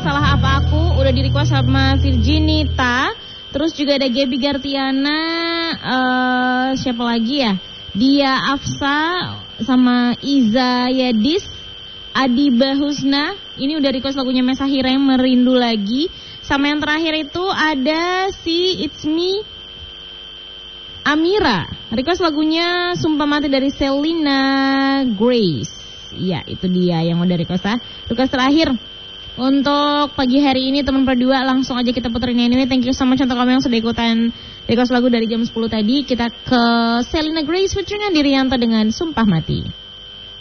Salah Apa Aku udah di request sama Virginita. Terus juga ada Gaby Gartiana, siapa lagi ya? Dia Afsa sama Iza Yadis, Adi Bahusna. Ini udah request lagunya Mesa Hira yang Merindu Lagi. Sama yang terakhir itu ada si It's Me Amira, request lagunya Sumpah Mati dari Selena Grace. Ya, itu dia yang udah request ya. Request terakhir untuk pagi hari ini teman berdua, langsung aja kita puterin ini. Thank you so much untuk kamu yang sudah ikutan request lagu dari jam 10 tadi. Kita ke Selena Grace featuring Andi Rianto dengan Sumpah Mati.